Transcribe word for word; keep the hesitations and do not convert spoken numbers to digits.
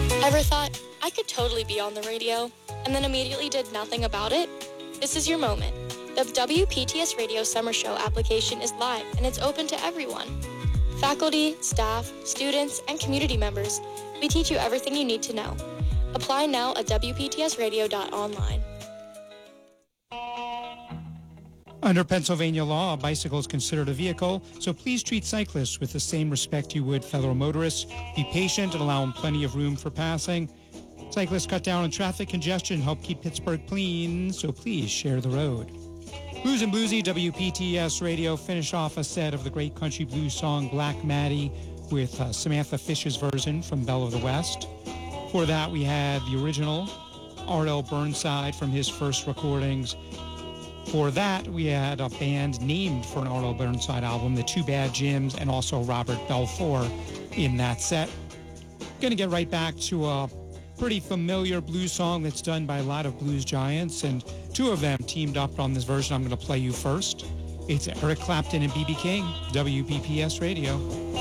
Ever thought, I could totally be on the radio, and then immediately did nothing about it? This is your moment. The W P T S Radio Summer Show application is live, and it's open to everyone. Faculty, staff, students, and community members, we teach you everything you need to know. Apply now at w p t s radio dot online. Under Pennsylvania law, a bicycle is considered a vehicle, so please treat cyclists with the same respect you would fellow motorists. Be patient and allow them plenty of room for passing. Cyclists cut down on traffic congestion, help keep Pittsburgh clean, so please share the road. Blues and Bluesy, W P T S Radio finished off a set of the great country blues song Black Maddie with uh, Samantha Fish's version from Belle of the West. For that, we had the original R L Burnside from his first recordings. For that, we had a band named for an R L Burnside album, the Two Bad Jims, and also Robert Belfour in that set. Going to get right back to a pretty familiar blues song that's done by a lot of blues giants, and two of them teamed up on this version I'm going to play you first. It's Eric Clapton and B B King, W P P S Radio.